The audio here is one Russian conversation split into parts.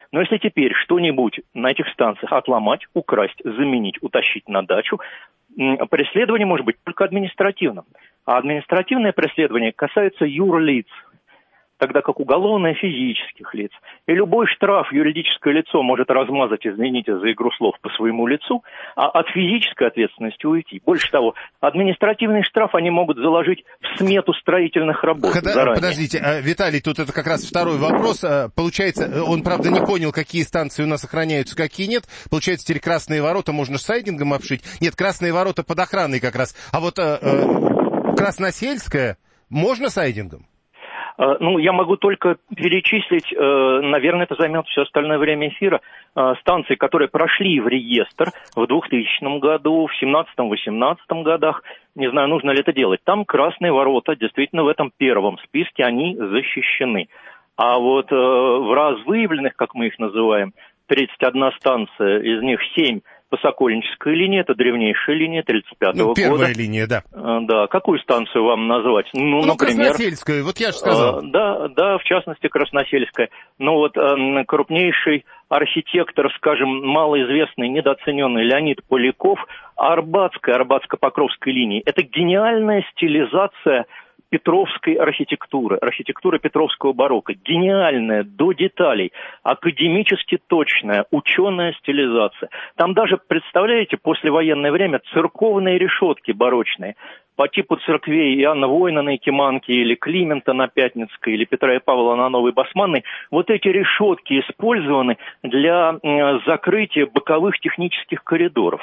Но если теперь что-нибудь на этих станциях отломать, украсть, заменить, утащить на дачу, преследование может быть только административным. А административное преследование касается юрлиц, тогда как уголовное физических лиц. И любой штраф юридическое лицо может размазать, извините за игру слов, по своему лицу, а от физической ответственности уйти. Больше того, административный штраф они могут заложить в смету строительных работ заранее. Подождите, Виталий, тут это как раз второй вопрос. Получается, он, правда, не понял, какие станции у нас охраняются, какие нет. Получается, теперь красные ворота можно сайдингом обшить? Нет, красные ворота под охраной как раз. А вот Красносельская можно сайдингом? Я могу только перечислить, наверное, это займет все остальное время эфира, станции, которые прошли в реестр в 2000 году, в 2017-2018 годах. Не знаю, нужно ли это делать. Там красные ворота, действительно, в этом первом списке они защищены. А вот в развыявленных, как мы их называем, 31 станция, из них 7 по Сокольнической линии, это древнейшая линия 35-го года. Первая линия, да. Да, какую станцию вам назвать? Например, Красносельскую, вот я же сказал. Да, в частности, Красносельская. Крупнейший архитектор, скажем, малоизвестный, недооцененный Леонид Поляков, Арбатско-Покровской линии. Это гениальная стилизация петровской архитектуры Петровского барокко. Гениальная, до деталей, академически точная, ученая стилизация. Там даже, представляете, послевоенное время церковные решетки барочные по типу церквей Иоанна Война на Якиманке или Климента на Пятницкой или Петра и Павла на Новой Басманной. Вот эти решетки использованы для закрытия боковых технических коридоров.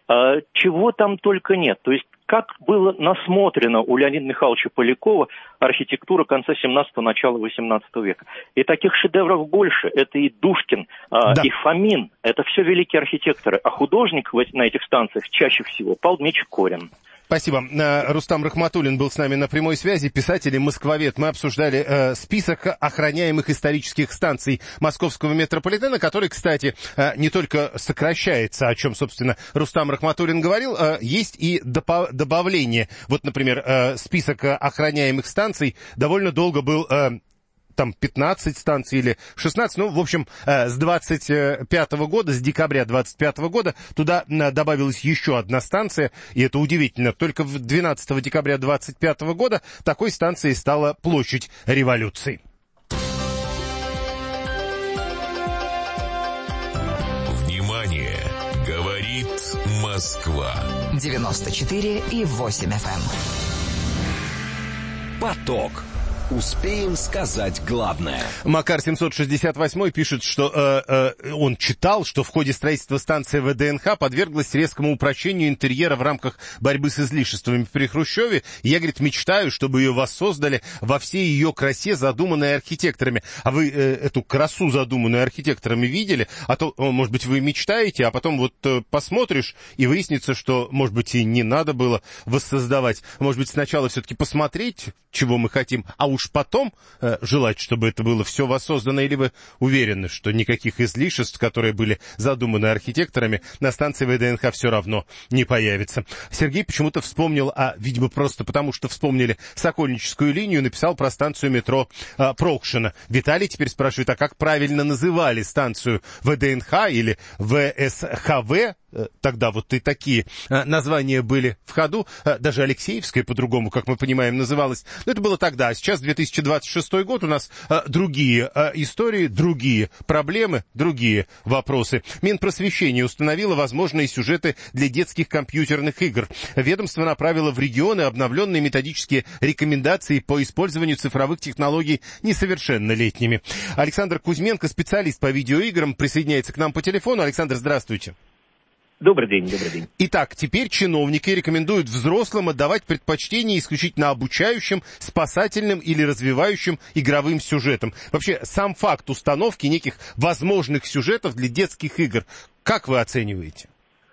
Чего там только нет. То есть как было насмотрено у Леонида Михайловича Полякова архитектура конца 17-го, начала 18 века. И таких шедевров больше. Это и Душкин, и Фомин. Это все великие архитекторы. А художник на этих станциях чаще всего Павел Дмитриевич Корин. Спасибо. Рустам Рахматуллин был с нами на прямой связи, писатель и москвовед. Мы обсуждали список охраняемых исторических станций московского метрополитена, который, кстати, не только сокращается, о чем, собственно, Рустам Рахматуллин говорил, есть и добавление. Вот, например, список охраняемых станций довольно долго был... там 15 станций или 16, в общем, с 25 года, с декабря 25 года туда добавилась еще одна станция, и это удивительно, только 12 декабря 25 года такой станцией стала площадь Революции. Внимание! Говорит Москва. 94,8 FM. Поток. Успеем сказать главное. Макар 768 пишет, что он читал, что в ходе строительства станции ВДНХ подверглась резкому упрощению интерьера в рамках борьбы с излишествами при Хрущеве. И я, говорит, мечтаю, чтобы ее воссоздали во всей ее красе, задуманной архитекторами. А вы эту красу, задуманную архитекторами, видели? А то, может быть, вы мечтаете, а потом вот посмотришь, и выяснится, что, может быть, и не надо было воссоздавать. Может быть, сначала все-таки посмотреть, чего мы хотим, а уж потом желать, чтобы это было все воссоздано, или вы уверены, что никаких излишеств, которые были задуманы архитекторами, на станции ВДНХ все равно не появится? Сергей почему-то вспомнил, видимо, просто потому, что вспомнили Сокольническую линию, написал про станцию метро Прокшина. Виталий теперь спрашивает, а как правильно называли станцию ВДНХ или ВСХВ? Тогда вот и такие названия были в ходу. Даже Алексеевская по-другому, как мы понимаем, называлась. Но это было тогда. А сейчас 2026 год, у нас другие истории, другие проблемы, другие вопросы. Минпросвещение установило возможные сюжеты для детских компьютерных игр. Ведомство направило в регионы обновленные методические рекомендации по использованию цифровых технологий несовершеннолетними. Александр Кузьменко, специалист по видеоиграм, присоединяется к нам по телефону. Александр, здравствуйте. Добрый день, добрый день. Итак, теперь чиновники рекомендуют взрослым отдавать предпочтение исключительно обучающим, спасательным или развивающим игровым сюжетам. Вообще, сам факт установки неких возможных сюжетов для детских игр, как вы оцениваете?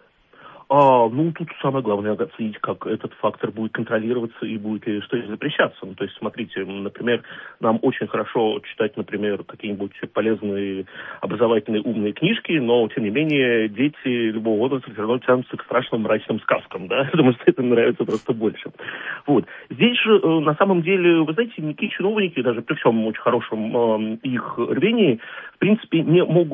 Тут самое главное оценить, как этот фактор будет контролироваться и будет ли что-то запрещаться. То есть, смотрите, например, нам очень хорошо читать, например, какие-нибудь полезные, образовательные, умные книжки, но, тем не менее, дети любого возраста все равно тянутся к страшным мрачным сказкам, да, потому что это нравится просто больше. Вот. Здесь же, на самом деле, вы знаете, никакие чиновники, даже при всем очень хорошем их рвении, в принципе, не могут